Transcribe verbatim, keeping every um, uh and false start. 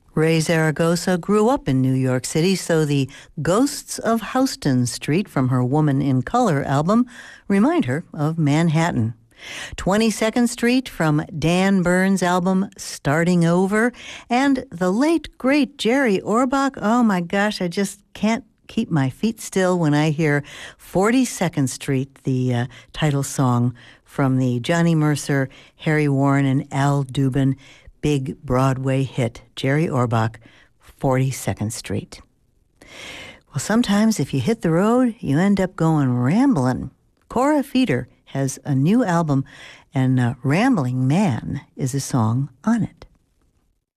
Ray Zaragoza grew up in New York City, so the Ghosts of Houston Street from her Woman in Color album remind her of Manhattan. twenty-second Street from Dan Burns' album Starting Over, and the late, great Jerry Orbach. Oh my gosh, I just can't keep my feet still when I hear forty-second Street, the uh, title song from the Johnny Mercer, Harry Warren, and Al Dubin big Broadway hit, Jerry Orbach, forty-second Street. Well, sometimes if you hit the road, you end up going rambling. Cora Feeder has a new album, and uh, Rambling Man is a song on it.